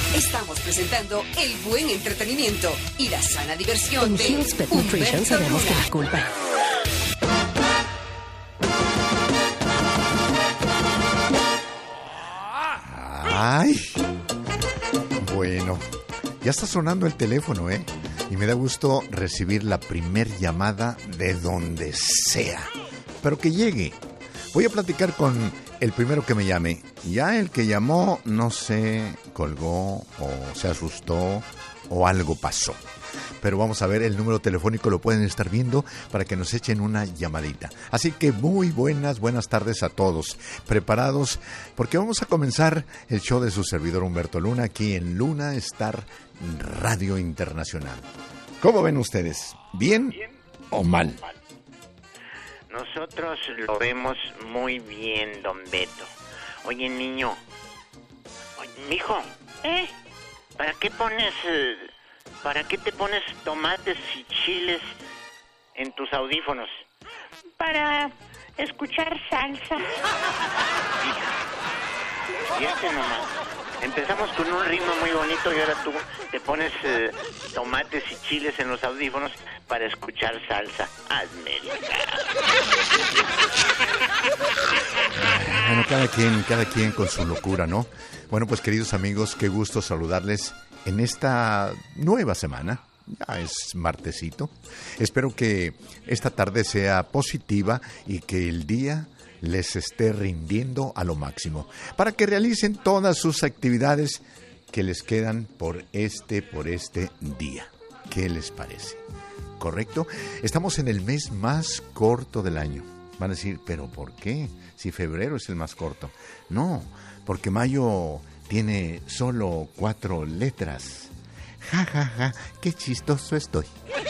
Estamos presentando el buen entretenimiento y la sana diversión En de Hills Pet Nutrition sabemos que la culpa. Ay, bueno, ya está sonando el teléfono, y me da gusto recibir la primer llamada de donde sea, pero que llegue. Voy a platicar con el primero que me llame. Ya el que llamó, no sé, colgó o se asustó o algo pasó. Pero vamos a ver, el número telefónico lo pueden estar viendo para que nos echen una llamadita. Así que muy buenas tardes a todos. Preparados porque vamos a comenzar el show de su servidor Humberto Luna aquí en Luna Star Radio Internacional. ¿Cómo ven ustedes? ¿Bien o mal? Nosotros lo vemos muy bien, don Beto. Oye, niño. Oye, mijo. ¿Para qué te pones tomates y chiles en tus audífonos? Para escuchar salsa. Fíjate nomás. Empezamos con un ritmo muy bonito y ahora tú te pones tomates y chiles en los audífonos para escuchar salsa. Hazme el Bueno, cada quien con su locura, ¿no? Bueno, pues queridos amigos, qué gusto saludarles en esta nueva semana. Ya es martesito. Espero que esta tarde sea positiva y que el día les esté rindiendo a lo máximo para que realicen todas sus actividades que les quedan por este día. ¿Qué les parece? ¿Correcto? Estamos en el mes más corto del año. Van a decir, ¿pero por qué? Si febrero es el más corto. No, porque mayo tiene solo 4 letras. Ja, ja, ja, qué chistoso estoy.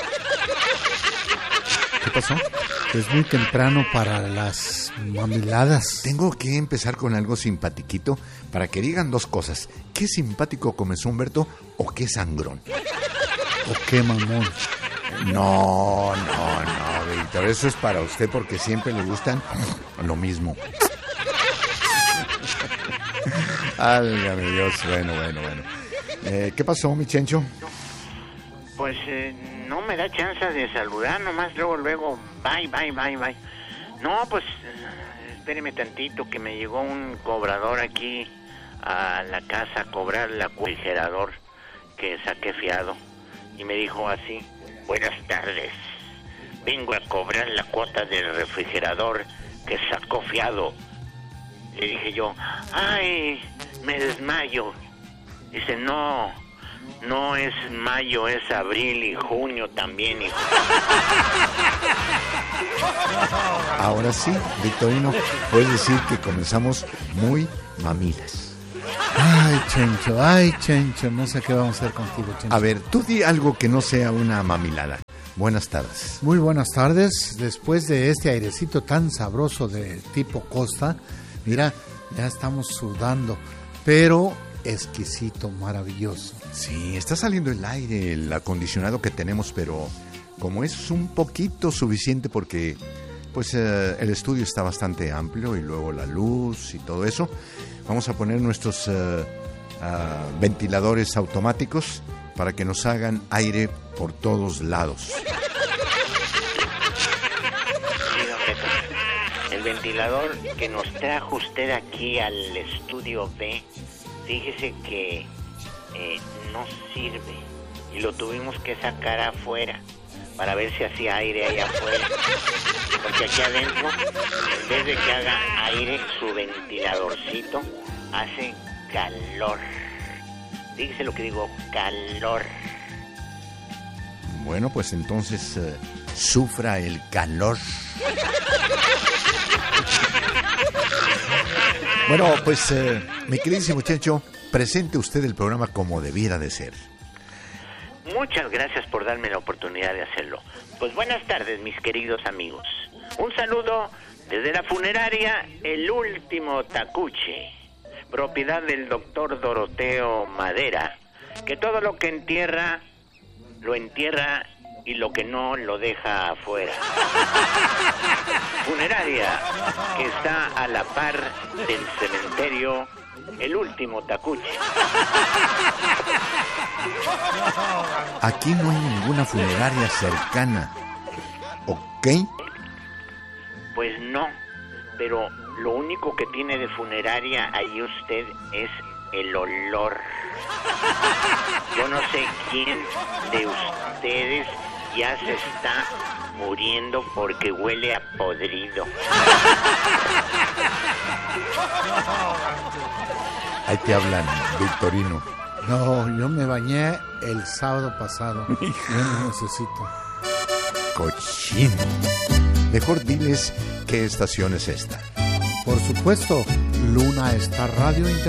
¿Qué pasó? Es muy temprano para las mamiladas. Tengo que empezar con algo simpatiquito para que digan dos cosas. ¿Qué simpático comenzó Humberto o qué sangrón? ¿O qué mamón? No, Víctor, eso es para usted porque siempre le gustan lo mismo. Álgame Dios, bueno. ¿Qué pasó, mi Chencho? Pues no me da chance de saludar, nomás luego, bye. No, pues espéreme tantito que me llegó un cobrador aquí a la casa a cobrar el refrigerador que saqué fiado. Y me dijo así, buenas tardes, vengo a cobrar la cuota del refrigerador que sacó fiado. Le dije yo, ay, me desmayo. Dice, no es mayo, es abril y junio también, hijo. Ahora sí, Victorino, puedes decir que comenzamos muy mamilas. Ay, Chencho, no sé qué vamos a hacer contigo, Chencho. A ver, tú di algo que no sea una mamilada. Buenas tardes. Muy buenas tardes. Después de este airecito tan sabroso de tipo costa, mira, ya estamos sudando, pero exquisito, maravilloso. Sí, está saliendo el aire, el acondicionado que tenemos, pero como es un poquito suficiente porque pues el estudio está bastante amplio y luego la luz y todo eso, vamos a poner nuestros ventiladores automáticos para que nos hagan aire por todos lados. El ventilador que nos trajo usted aquí al estudio B, fíjese que no sirve y lo tuvimos que sacar afuera para ver si hacía aire allá afuera, porque aquí adentro, en vez de que haga aire, su ventiladorcito hace calor. Fíjese lo que digo, calor. Bueno, pues entonces sufra el calor. Bueno, pues mi queridísimo Chencho, presente usted el programa como debiera de ser. Muchas gracias por darme la oportunidad de hacerlo. Pues buenas tardes, mis queridos amigos. Un saludo desde la funeraria El Último Tacuche, propiedad del doctor Doroteo Madera, que todo lo que entierra, lo entierra y lo que no lo deja afuera. Funeraria que está a la par del cementerio El Último Tacuche. Aquí no hay ninguna funeraria cercana. ¿Ok? Pues no, pero lo único que tiene de funeraria ahí usted es el olor. Yo no sé quién de ustedes ya se está muriendo porque huele a podrido. Ahí te hablan, Victorino. No, yo me bañé el sábado pasado. Yo no necesito. Cochino. Mejor diles qué estación es esta. Por supuesto, Luna Star Radio Internacional.